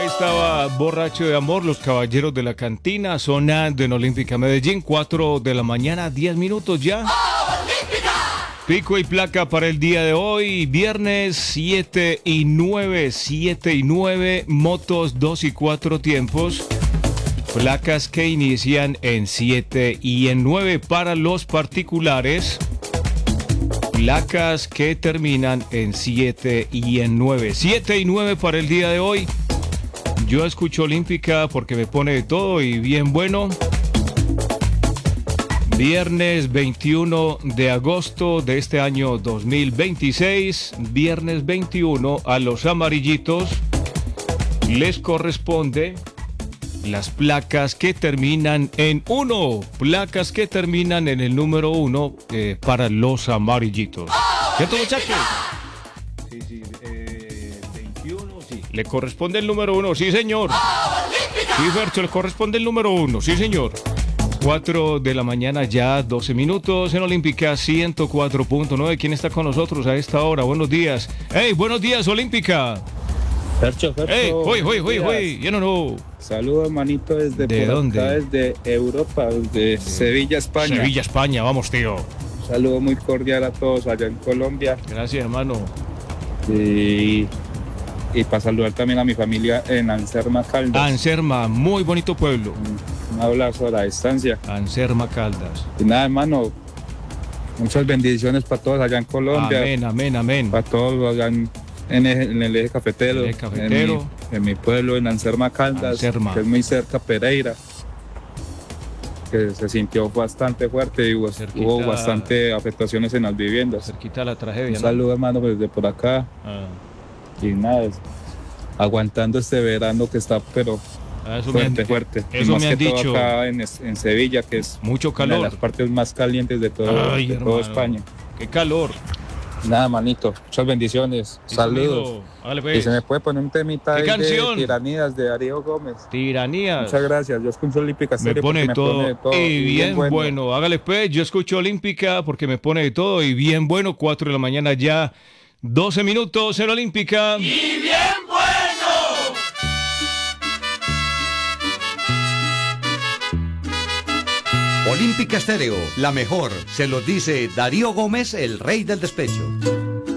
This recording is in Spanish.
estaba Borracho de Amor, Los Caballeros de la Cantina, sonando en Olímpica Medellín, 4 de la mañana, 10 minutos ya. Pico y placa para el día de hoy, viernes 7 y 9, motos 2 y 4 tiempos. Placas que inician en 7 y en 9 para los particulares. Placas que terminan en 7 y en 9. 7 y 9 para el día de hoy. Yo escucho Olímpica porque me pone de todo y bien bueno. Viernes 21 de agosto de este año 2026. Viernes 21 a los amarillitos les corresponde las placas que terminan en 1. Placas que terminan en el número 1 para los amarillitos. ¿Cierto, muchachos? Sí, 21, sí. Le corresponde el número 1, sí, señor. Sí, Fercho, le corresponde el número 1, sí, señor. 4 de la mañana ya, 12 minutos en Olímpica 104.9. ¿Quién está con nosotros a esta hora? Buenos días. ¡Hey, buenos días, Olímpica! Fercho. ¡Hey, hoy! ¿Bien o no? Saludos, hermanito, desde ¿De por dónde? acá, desde Europa, desde Sevilla, España. Sevilla, España, vamos, tío. Saludo muy cordial a todos allá en Colombia. Gracias, hermano. Y para saludar también a mi familia en Anserma, Caldas. Anserma, muy bonito pueblo. Un abrazo a la distancia. Anserma, Caldas. Y nada, hermano, muchas bendiciones para todos allá en Colombia. Amén. Para todos allá en el eje cafetero. El eje cafetero. En mi pueblo, en Anserma, Caldas, Anserma. que es muy cerca a Pereira. Que se sintió bastante fuerte y hubo bastante afectaciones en las viviendas. Cerquita de la tragedia, Un saludo, hermano, desde por acá. Y nada, aguantando este verano que está, pero fuerte. Y Eso más me han que todo dicho. acá en Sevilla, que es Mucho una calor. de las partes más calientes de todo España. Qué calor. Nada, manito, muchas bendiciones. Sí, saludos. amigo. Hágale, pues. Y se me puede poner un temita ¿Qué ahí canción? de Tiranías de Darío Gómez. Tiranías. Muchas gracias. Yo escucho Olímpica Me Stereo pone de porque todo. me pone de todo. Y bien bueno. Hágale pues. Yo escucho Olímpica porque me pone de todo. Y bien bueno. 4 de la mañana ya. 12 minutos en Olímpica. ¡Y bien bueno! Olímpica Estéreo, la mejor, se los dice Darío Gómez, el rey del despecho.